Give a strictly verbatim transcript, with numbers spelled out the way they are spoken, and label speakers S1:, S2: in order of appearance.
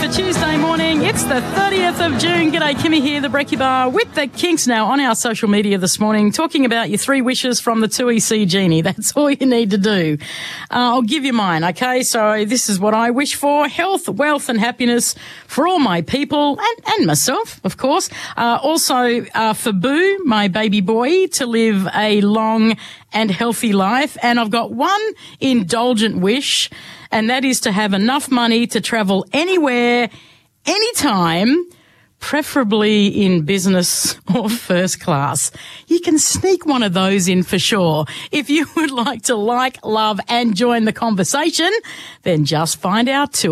S1: a Tuesday morning. It's the thirtieth of June. G'day, Kimmy here, the Brekkie Bar with the Kinks now on our social media this morning, talking about your three wishes from the two E C Genie. That's all you need to do. Uh, I'll give you mine, okay? So this is what I wish for: health, wealth and happiness for all my people and, and myself, of course. Uh, also uh, for Boo, my baby boy, to live a long and healthy life. And I've got one indulgent wish, and that is to have enough money to travel anywhere, anytime, preferably in business or first class. You can sneak one of those in for sure. If you would like to like, love and join the conversation, then just find our tour.